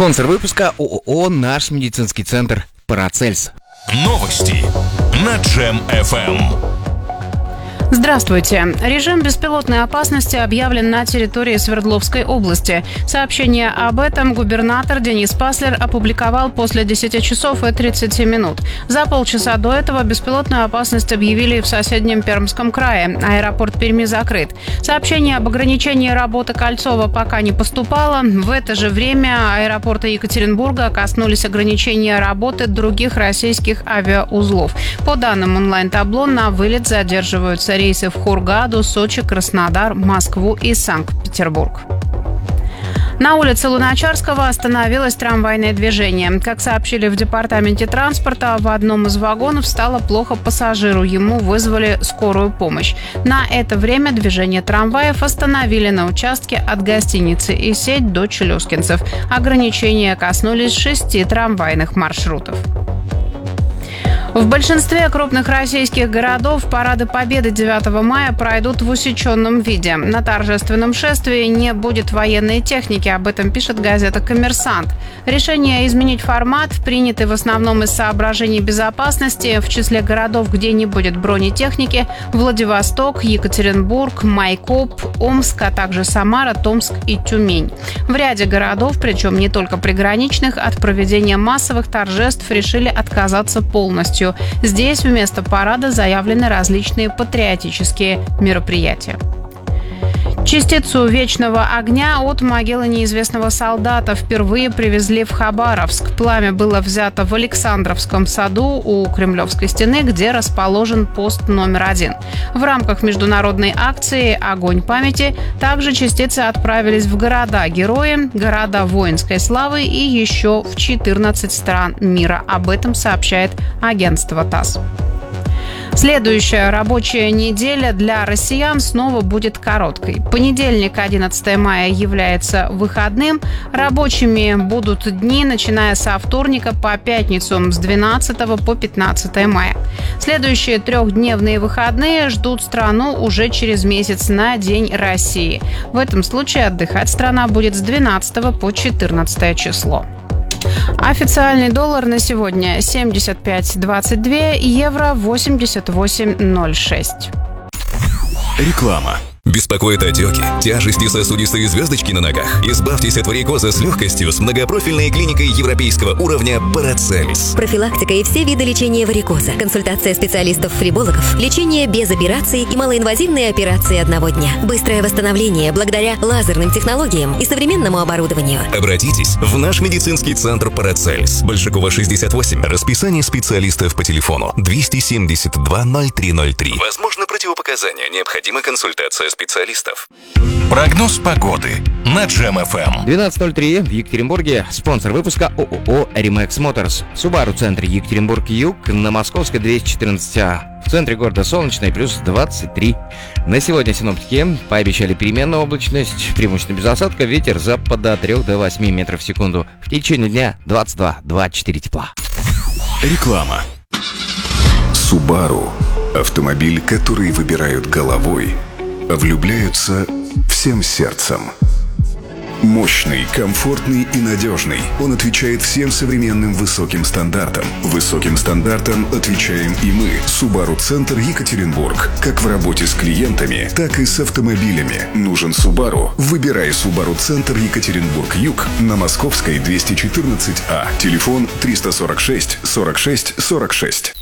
Спонсор выпуска ООО «Наш медицинский центр Парацельс». Новости на Джем FM. Здравствуйте. Режим беспилотной опасности объявлен на территории Свердловской области. Сообщение об этом губернатор Денис Паслер опубликовал после 10 часов и 30 минут. За полчаса до этого беспилотную опасность объявили в соседнем Пермском крае. Аэропорт Перми закрыт. Сообщение об ограничении работы Кольцова пока не поступало. В это же время аэропорта Екатеринбурга коснулись ограничения работы других российских авиаузлов. По данным онлайн-табло, на вылет задерживаются рейсы в Хургаду, Сочи, Краснодар, Москву и Санкт-Петербург. На улице Луначарского остановилось трамвайное движение. Как сообщили в департаменте транспорта, в одном из вагонов стало плохо пассажиру. Ему вызвали скорую помощь. На это время движение трамваев остановили на участке от гостиницы «Исеть» до Челюскинцев. Ограничения коснулись 6 трамвайных маршрутов. В большинстве крупных российских городов парады Победы 9 мая пройдут в усеченном виде. На торжественном шествии не будет военной техники, об этом пишет газета «Коммерсант». Решение изменить формат приняты в основном из соображений безопасности. В числе городов, где не будет бронетехники, Владивосток, Екатеринбург, Майкоп, Омск, а также Самара, Томск и Тюмень. В ряде городов, причем не только приграничных, от проведения массовых торжеств решили отказаться полностью. Здесь вместо парада заявлены различные патриотические мероприятия. Частицу вечного огня от могилы неизвестного солдата впервые привезли в Хабаровск. Пламя было взято в Александровском саду у Кремлевской стены, где расположен пост номер 1. В рамках международной акции «Огонь памяти» также частицы отправились в города-герои, города воинской славы и еще в 14 стран мира. Об этом сообщает агентство ТАСС. Следующая рабочая неделя для россиян снова будет короткой. Понедельник, 11 мая, является выходным. Рабочими будут дни, начиная со вторника по пятницу с 12 по 15 мая. Следующие трехдневные выходные ждут страну уже через месяц на День России. В этом случае отдыхать страна будет с 12 по 14 число. Официальный доллар на сегодня 75.22, евро 88.06. Реклама. Беспокоит отеки, тяжести, сосудистые звездочки на ногах? Избавьтесь от варикоза с легкостью с многопрофильной клиникой европейского уровня Парацельс. Профилактика и все виды лечения варикоза. Консультация специалистов-фрибологов. Лечение без операций и малоинвазивные операции одного дня. Быстрое восстановление благодаря лазерным технологиям и современному оборудованию. Обратитесь в наш медицинский центр Парацельс. Большакова, 68. Расписание специалистов по телефону 272 0303. Возможно, противопоказания. Необходима консультация специалистов. Прогноз погоды на Джем FM. 12:03 в Екатеринбурге. Спонсор выпуска ООО «Римекс Моторс». Субару центр Екатеринбург-Юг, на Московской 214А. В центре города солнечный, плюс 23. На сегодня синоптики пообещали переменную облачность, преимущественно без осадка, ветер запада от 3 до 8 метров в секунду. В течение дня 22-24 тепла. Реклама. Subaru – автомобиль, который выбирают головой, а влюбляются всем сердцем. Мощный, комфортный и надежный. Он отвечает всем современным высоким стандартам. Высоким стандартам отвечаем и мы. Subaru Центр Екатеринбург. Как в работе с клиентами, так и с автомобилями. Нужен Subaru? Выбирай Subaru Центр Екатеринбург-Юг на Московской 214А. Телефон 346 46 46.